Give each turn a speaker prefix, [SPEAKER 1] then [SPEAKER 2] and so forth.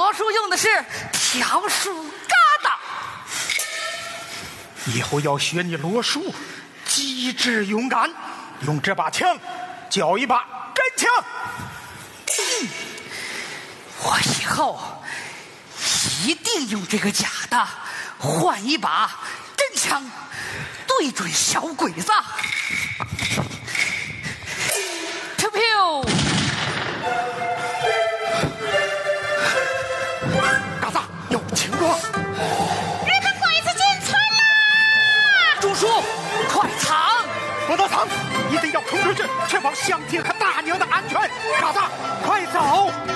[SPEAKER 1] 罗叔用的是条树疙瘩。
[SPEAKER 2] 以后要学你罗叔机智勇敢，用这把枪叫一把真枪。
[SPEAKER 1] 我以后一定用这个假的换一把真枪，对准小鬼子。